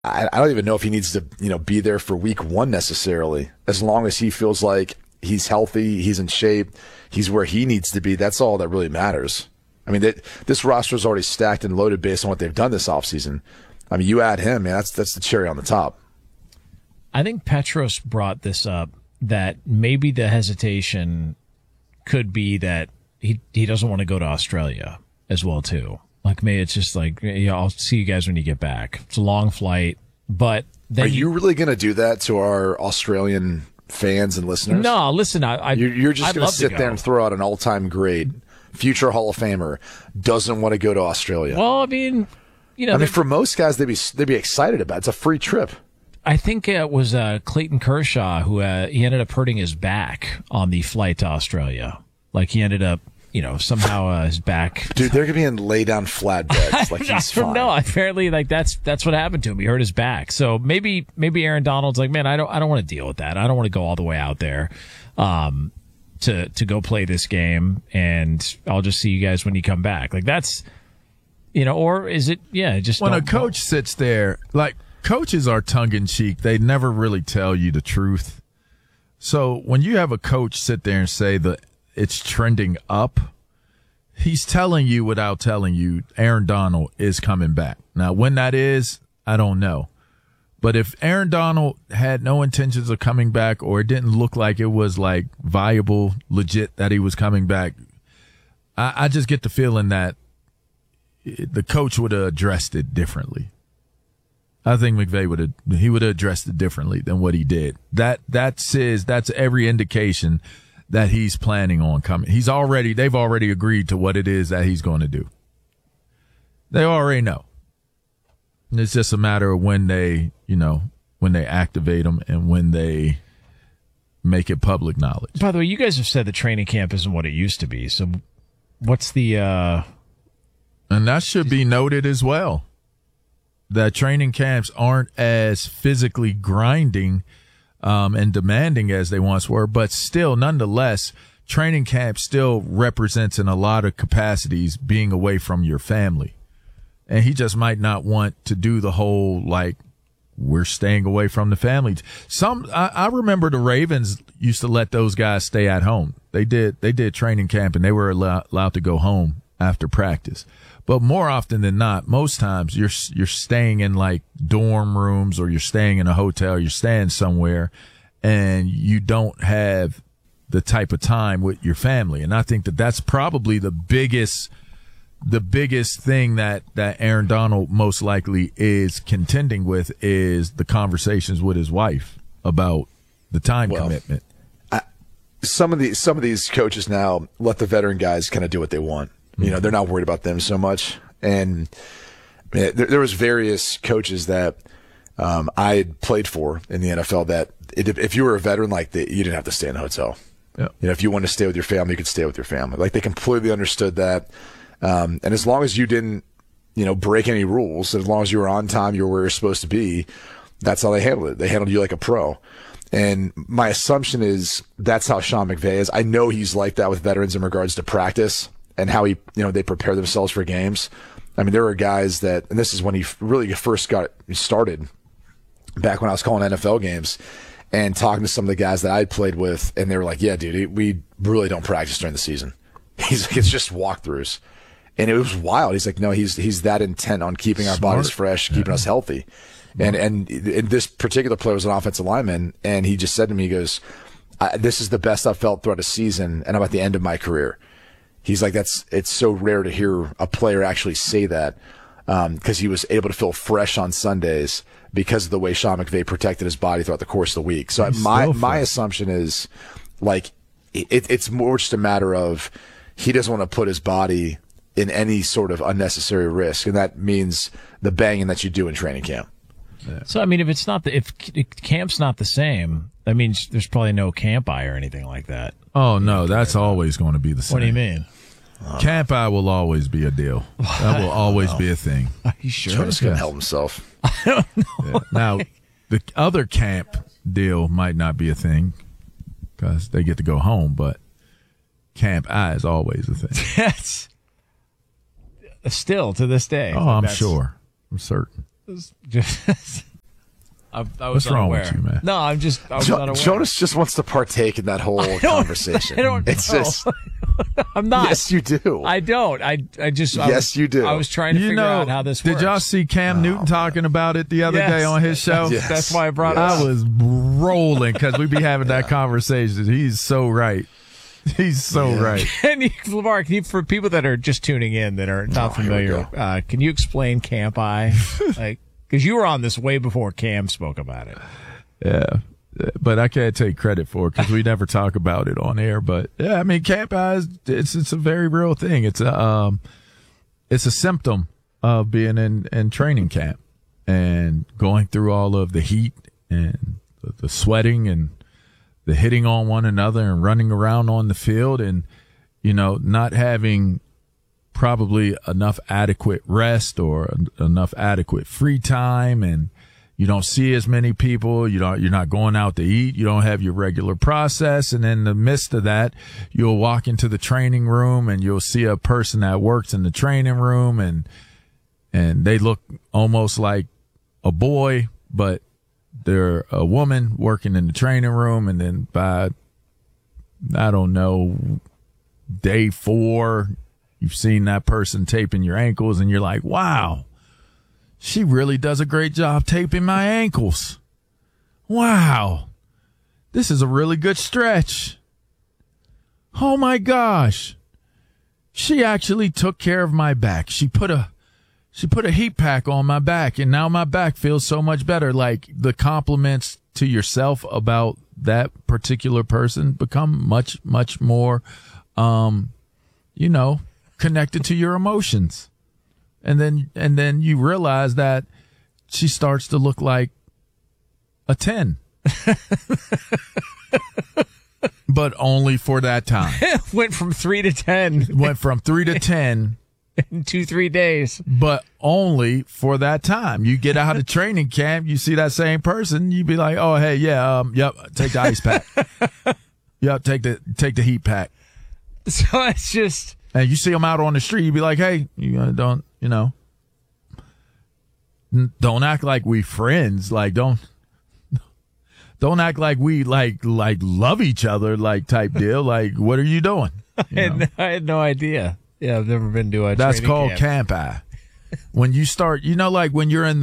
I don't even know if he needs to, be there for week 1 necessarily. As long as he feels like he's healthy, he's in shape, he's where he needs to be, that's all that really matters. I mean, this roster is already stacked and loaded based on what they've done this offseason. I mean, you add him, man, that's the cherry on the top. I think Petros brought this up, that maybe the hesitation could be that he doesn't want to go to Australia as well, too. Like, maybe it's just like, I'll see you guys when you get back. It's a long flight, but then Are you really going to do that to our Australian fans and listeners? No, listen, you're just going to sit there and throw out an all-time great future Hall of Famer doesn't want to go to Australia. Well, I mean, for most guys, they'd be excited about it. It's a free trip. I think it was Clayton Kershaw who he ended up hurting his back on the flight to Australia. Like, he ended up, somehow his back. Dude, they're going to be in lay-down flatbeds. Like, he's fine. No, apparently, like, that's what happened to him. He hurt his back. So maybe Aaron Donald's like, man, I don't want to deal with that. I don't want to go all the way out there to go play this game, and I'll just see you guys when you come back. Like, that's, or is it, just when a coach sits there, like, coaches are tongue-in-cheek. They never really tell you the truth. So when you have a coach sit there and say that it's trending up, he's telling you without telling you Aaron Donald is coming back. Now, when that is, I don't know. But if Aaron Donald had no intentions of coming back, or it didn't look like it was like viable, legit that he was coming back, I just get the feeling that the coach would have addressed it differently. I think McVay would have addressed it differently than what he did. That's every indication that he's planning on coming. They've already agreed to what it is that he's going to do. They already know. And it's just a matter of when they activate them and when they make it public knowledge. By the way, you guys have said the training camp isn't what it used to be. So what's the, and that should be noted as well. That training camps aren't as physically grinding and demanding as they once were, but still, nonetheless, training camp still represents in a lot of capacities being away from your family. And he just might not want to do the whole, like, we're staying away from the family. I remember the Ravens used to let those guys stay at home. They did training camp, and they were allowed to go home after practice. But more often than not, most times you're staying in like dorm rooms, or you're staying in a hotel, you're staying somewhere, and you don't have the type of time with your family. And I think that's probably the biggest thing that Aaron Donald most likely is contending with, is the conversations with his wife about the time commitment. Some of these coaches now let the veteran guys kind of do what they want. They're not worried about them so much. And there was various coaches that I had played for in the NFL that if you were a veteran, like you didn't have to stay in a hotel. Yeah. If you wanted to stay with your family, you could stay with your family. Like, they completely understood that. And as long as you didn't, break any rules, as long as you were on time, you were where you're supposed to be, that's how they handled it. They handled you like a pro. And my assumption is that's how Sean McVay is. I know he's like that with veterans in regards to practice and how they prepare themselves for games. I mean, there are guys that, and this is when he really first got started, back when I was calling NFL games and talking to some of the guys that I'd played with, and they were like, yeah, dude, we really don't practice during the season. He's like, it's just walkthroughs. And it was wild. He's like, no, he's that intent on keeping our bodies fresh, keeping us healthy. And this particular player was an offensive lineman, and he just said to me, he goes, this is the best I've felt throughout a season, and I'm at the end of my career. He's like, it's so rare to hear a player actually say that, because he was able to feel fresh on Sundays because of the way Sean McVay protected his body throughout the course of the week. So my assumption is, like, it's more just a matter of he doesn't want to put his body in any sort of unnecessary risk, and that means the banging that you do in training camp. Yeah. So, I mean, if camp's not the same, that means there's probably no camp eye or anything like that. Oh, no, that's always going to be the same. What do you mean? Camp eye will always be a deal. That will always be a thing. Are you sure? He's going to help himself. I don't know. Yeah. Now, the other camp deal might not be a thing because they get to go home, but camp eye is always a thing. Yes. Still to this day. Oh, I'm sure. I'm certain. I was What's wrong unaware. with you, man? No, I was unaware. Jonas just wants to partake in that whole conversation. I don't it's know. just I'm not. yes, you do. I don't. I just. Yes, you do. I was trying to figure out how this works. Did y'all see Cam Newton talking about it the other day on his show? Yes. That's why I brought it up. I was rolling because we be having that conversation. He's so right. He's so right. Lamar, for people that are just tuning in that are not familiar, can you explain Camp I? Because you were on this way before Cam spoke about it. Yeah. But I can't take credit for it because we never talk about it on air. But yeah, I mean, Camp I it's a very real thing. It's a symptom of being in training camp and going through all of the heat and the sweating and the hitting on one another and running around on the field and, not having probably enough adequate rest or enough adequate free time. And you don't see as many people. You're not going out to eat. You don't have your regular process. And in the midst of that, you'll walk into the training room and you'll see a person that works in the training room and they look almost like a boy, but they're a woman working in the training room. And then by, I don't know, day 4, you've seen that person taping your ankles and you're like, wow, she really does a great job taping my ankles. Wow. This is a really good stretch. Oh my gosh. She actually took care of my back. She put a heat pack on my back and now my back feels so much better. Like the compliments to yourself about that particular person become much, much more, connected to your emotions. And then you realize that she starts to look like a 10. But only for that time. Went from 3 to 10. Went from 3 to 10. In 2-3 days. But only for that time. You get out of training camp, you see that same person, you be like, oh, hey, yeah, yep, take the ice pack. Yep, take the heat pack. So it's just... And you see them out on the street, you be like, hey, don't act like we friends. Like, don't act like we like love each other, like type deal. Like, what are you doing? I had no idea. Yeah, I've never been to a That's training called camp. Camp I. When you start, like when you're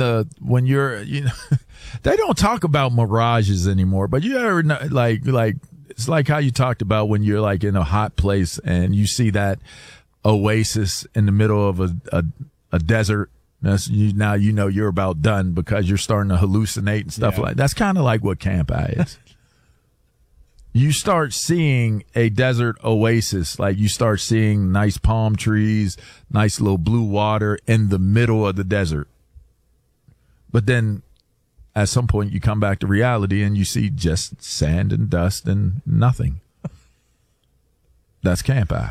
they don't talk about mirages anymore, but you ever know, like it's like how you talked about when you're like in a hot place and you see that oasis in the middle of a desert. Now you're about done because you're starting to hallucinate and stuff like that. That's kind of like what Camp I is. You start seeing a desert oasis, like you start seeing nice palm trees, nice little blue water in the middle of the desert. But then at some point you come back to reality and you see just sand and dust and nothing. That's Camp I.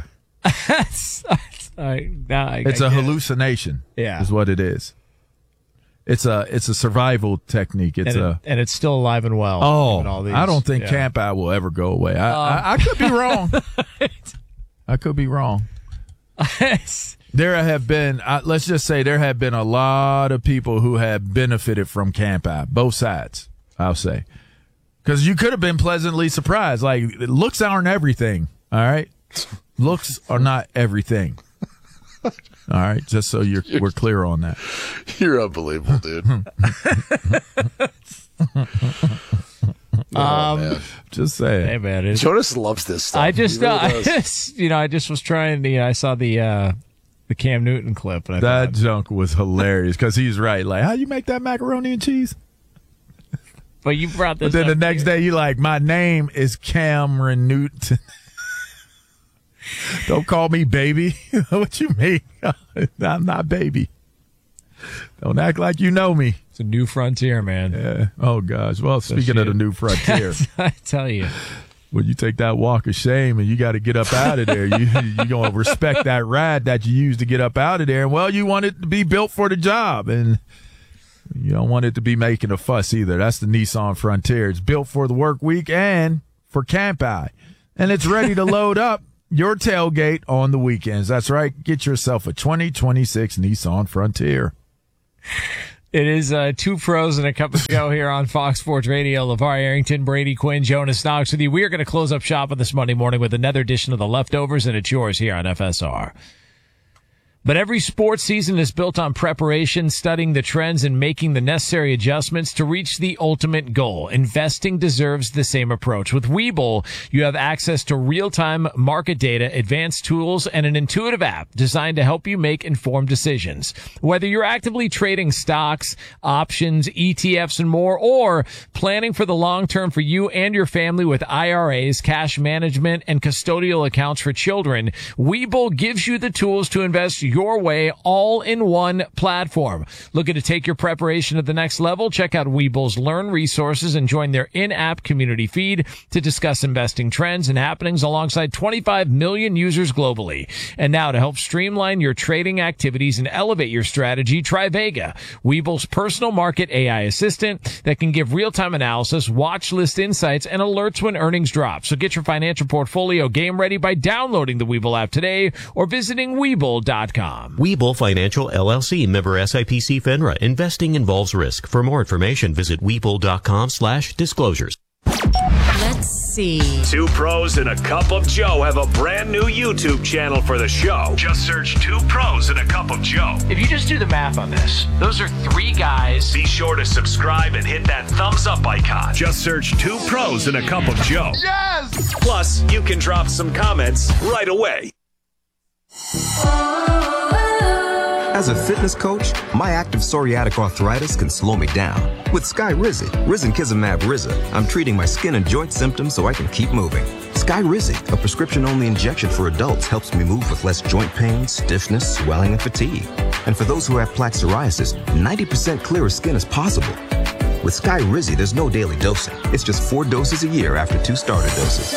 It's a hallucination. Yeah. Is what it is. It's a survival technique. And it's still alive and well. I don't think Camp I will ever go away. I could be wrong. I could be wrong. There have been, let's just say there have been a lot of people who have benefited from Camp I, both sides, I'll say. Because you could have been pleasantly surprised. Like, looks aren't everything, all right? Looks are not everything. All right, just so we're clear on that. You're unbelievable, dude. Man. Just saying. Hey, man, Jonas loves this stuff. I just was trying to. I saw the Cam Newton clip, and that junk was hilarious because he's right. Like, how you make that macaroni and cheese? But you brought this. But then up the next day, you like, my name is Cameron Newton. Don't call me baby. What you mean? I'm not baby. Don't act like you know me. It's a new frontier, man. Yeah. Oh, gosh. Well, speaking of the new frontier. I tell you. When you take that walk of shame and you got to get up out of there, you're going to respect that ride that you used to get up out of there. And, well, you want it to be built for the job. And you don't want it to be making a fuss either. That's the Nissan Frontier. It's built for the work week and for Camp I. And it's ready to load up your tailgate on the weekends. That's right. Get yourself a 2026 Nissan Frontier. It is Two Pros and a Cup of Joe here on Fox Sports Radio. LeVar Arrington, Brady Quinn, Jonas Knox with you. We are going to close up shop on this Monday morning with another edition of The Leftovers, and it's yours here on FSR. But every sports season is built on preparation, studying the trends, and making the necessary adjustments to reach the ultimate goal. Investing deserves the same approach. With Webull, you have access to real-time market data, advanced tools, and an intuitive app designed to help you make informed decisions. Whether you're actively trading stocks, options, ETFs, and more, or planning for the long term for you and your family with IRAs, cash management, and custodial accounts for children, Webull gives you the tools to invest your way, all in one platform. Looking to take your preparation to the next level? Check out Webull's Learn resources and join their in-app community feed to discuss investing trends and happenings alongside 25 million users globally. And now to help streamline your trading activities and elevate your strategy, try Vega, Webull's personal market AI assistant that can give real-time analysis, watch list insights, and alerts when earnings drop. So get your financial portfolio game ready by downloading the Webull app today or visiting Webull.com. Webull Financial LLC, member SIPC FINRA. Investing involves risk. For more information, visit Webull.com/disclosures. Let's see. Two Pros and a Cup of Joe have a brand new YouTube channel for the show. Just search Two Pros and a Cup of Joe. If you just do the math on this, those are three guys. Be sure to subscribe and hit that thumbs up icon. Just search Two Pros and a Cup of Joe. Yes! Plus, you can drop some comments right away. As a fitness coach, my active psoriatic arthritis can slow me down. With Skyrizi, risankizumab Riza, I'm treating my skin and joint symptoms so I can keep moving. Skyrizi, a prescription-only injection for adults, helps me move with less joint pain, stiffness, swelling, and fatigue. And for those who have plaque psoriasis, 90% clearer skin is possible. With Skyrizi, there's no daily dosing. It's just 4 doses a year after 2 starter doses.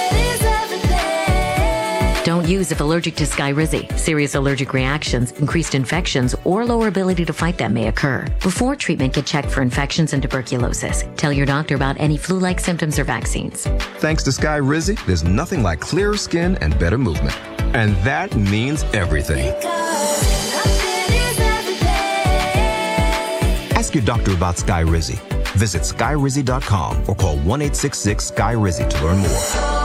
Don't use if allergic to Skyrizi. Serious allergic reactions, increased infections, or lower ability to fight them may occur. Before treatment, get checked for infections and tuberculosis. Tell your doctor about any flu-like symptoms or vaccines. Thanks to Skyrizi, there's nothing like clearer skin and better movement. And that means everything. Ask your doctor about Skyrizi. Visit Skyrizi.com or call 1-866-SKY-RIZI to learn more.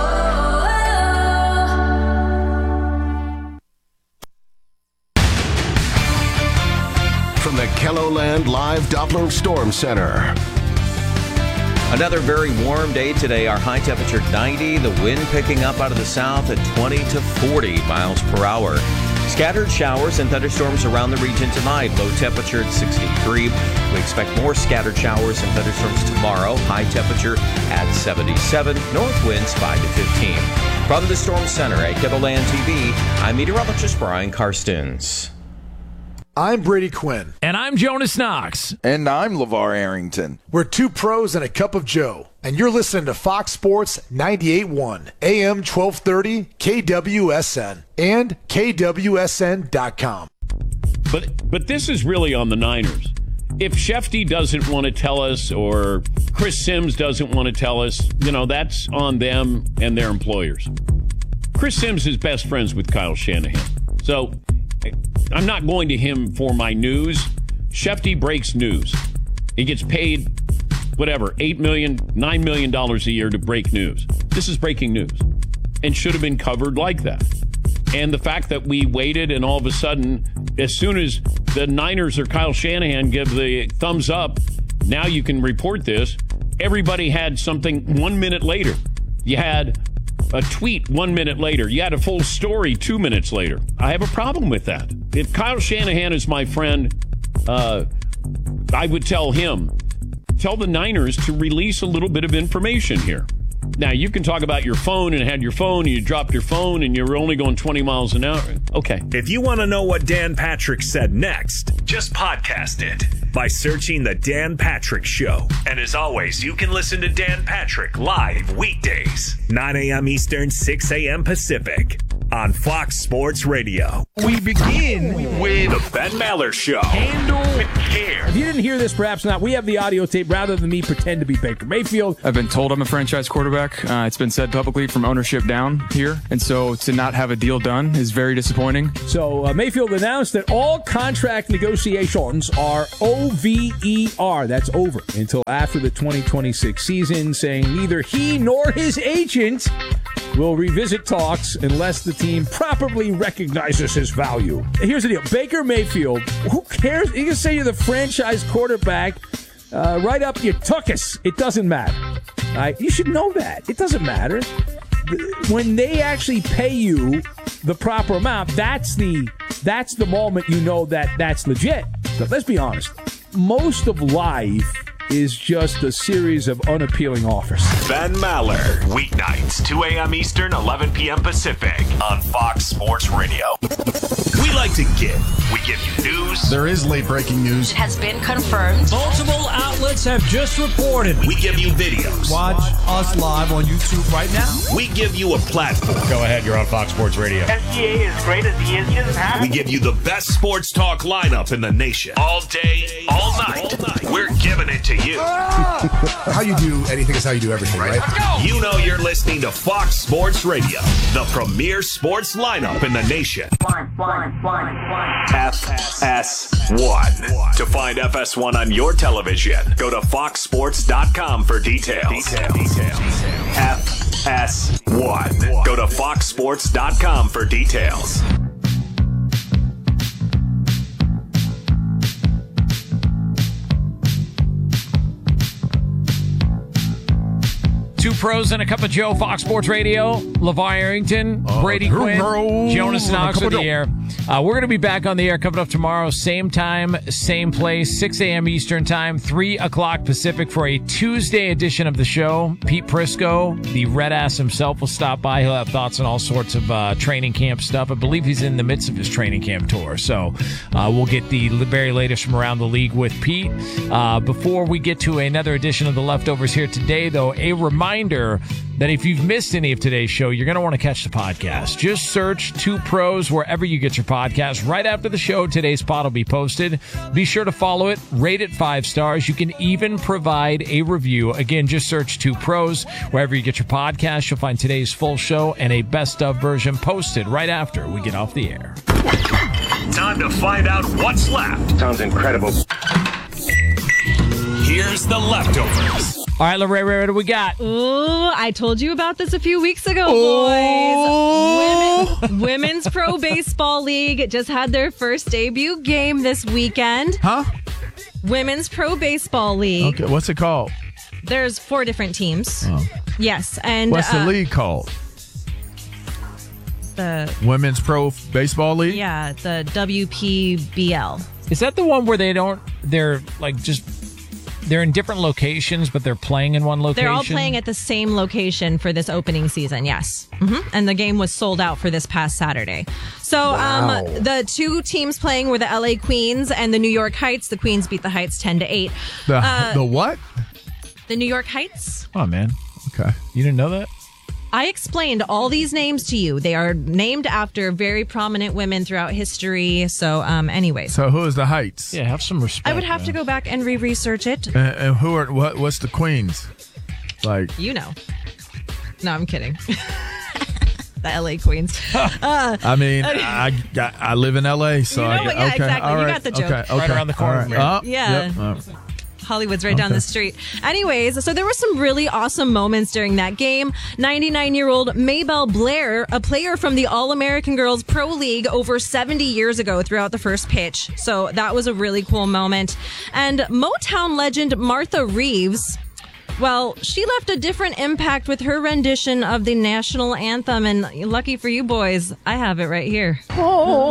From the KELOLAND Live Doppler Storm Center. Another very warm day today. Our high temperature 90. The wind picking up out of the south at 20 to 40 miles per hour. Scattered showers and thunderstorms around the region tonight. Low temperature at 63. We expect more scattered showers and thunderstorms tomorrow. High temperature at 77. North winds 5 to 15. From the Storm Center at KELOLAND TV, I'm meteorologist Brian Karstens. I'm Brady Quinn. And I'm Jonas Knox. And I'm LeVar Arrington. We're Two Pros and a Cup of Joe. And you're listening to Fox Sports 98.1, AM 1230, KWSN, and KWSN.com. But this is really on the Niners. If Shefty doesn't want to tell us or Chris Sims doesn't want to tell us, that's on them and their employers. Chris Sims is best friends with Kyle Shanahan. So I'm not going to him for my news. Shefty breaks news. He gets paid, $8 million, $9 million a year to break news. This is breaking news and should have been covered like that. And the fact that we waited and all of a sudden, as soon as the Niners or Kyle Shanahan give the thumbs up, now you can report this. Everybody had something 1 minute later. You had a tweet 1 minute later. You had a full story 2 minutes later. I have a problem with that. If Kyle Shanahan is my friend, I would tell him, tell the Niners to release a little bit of information here. Now, you can talk about your phone and had your phone, and you dropped your phone, and you were only going 20 miles an hour. Okay. If you want to know what Dan Patrick said next, just podcast it by searching The Dan Patrick Show. And as always, you can listen to Dan Patrick live weekdays, 9 a.m. Eastern, 6 a.m. Pacific, on Fox Sports Radio. We begin with The Ben Maller Show. Handle with care. If you didn't hear this, perhaps not, we have the audio tape rather than me pretend to be Baker Mayfield. I've been told I'm a franchise quarterback. It's been said publicly from ownership down here. And so to not have a deal done is very disappointing. So Mayfield announced that all contract negotiations are OVER. That's over until after the 2026 season, saying neither he nor his agent will revisit talks unless the team properly recognizes his value. Here's the deal. Baker Mayfield, who cares? You can say you're the franchise quarterback. Right up your tuchus. It doesn't matter. Right? You should know that. It doesn't matter. When they actually pay you the proper amount, that's the moment you know that that's legit. So let's be honest. Most of life is just a series of unappealing offers. Ben Maller, weeknights, 2 a.m. Eastern, 11 p.m. Pacific, on Fox Sports Radio. We like to give. We give you news. There is late breaking news. It has been confirmed. Multiple outlets have just reported. We give you videos. Watch us live on YouTube right now. We give you a platform. Go ahead, you're on Fox Sports Radio. SGA is great as he is. We give you the best sports talk lineup in the nation. All day, all night. We're giving it to you. How you do anything is how you do everything, right? You know you're listening to Fox Sports Radio, the premier sports lineup in the nation. FS1. To find FS1 on your television, go to foxsports.com for details. FS1. Go to foxsports.com for details. Two pros and a cup of Joe, Fox Sports Radio. LeVar Arrington, Brady Quinn, Jonas Knox on the air. We're going to be back on the air coming up tomorrow, same time, same place, 6 a.m. Eastern time, 3 o'clock Pacific for a Tuesday edition of the show. Pete Prisco, the red ass himself, will stop by. He'll have thoughts on all sorts of training camp stuff. I believe he's in the midst of his training camp tour. So we'll get the very latest from around the league with Pete. Before we get to another edition of The Leftovers here today, though, a reminder that if you've missed any of today's show, you're going to want to catch the podcast. Just search Two Pros wherever you get your podcast. Right after the show, today's pod will be posted. Be sure to follow it, rate it 5 stars. You can even provide a review. Again, just search Two Pros wherever you get your podcast. You'll find today's full show and a best of version posted right after we get off the air. Time to find out what's left. Sounds incredible. Here's the leftovers. All right, Lorraine, what do we got? Ooh, I told you about this a few weeks ago, boys. Women's Pro Baseball League just had their first debut game this weekend. Huh? Women's Pro Baseball League. Okay, what's it called? There's 4 different teams. Oh. Yes, and what's the league called? The Women's Pro Baseball League? Yeah, the WPBL. Is that the one where they're in different locations, but they're playing in one location? They're all playing at the same location for this opening season, yes. Mm-hmm. And the game was sold out for this past Saturday. So the 2 teams playing were the LA Queens and the New York Heights. The Queens beat the Heights 10-8. The what? The New York Heights. Oh, man. Okay. You didn't know that? I explained all these names to you. They are named after very prominent women throughout history. So, anyways. So, who is the Heights? Yeah, have some respect. I would have to go back and research it. And who are what's the Queens? Like, you know. No, I'm kidding. The LA Queens. I mean, I live in LA, so you know what? Yeah, okay, exactly. all right, You got the joke. Okay, right around the corner from here. Yeah. Yep. Hollywood's right down the street. Anyways, so there were some really awesome moments during that game. 99-year-old Maybelle Blair, a player from the All-American Girls Pro League over 70 years ago, threw out the first pitch. So that was a really cool moment. And Motown legend Martha Reeves, well, she left a different impact with her rendition of the national anthem. And lucky for you boys, I have it right here. Oh.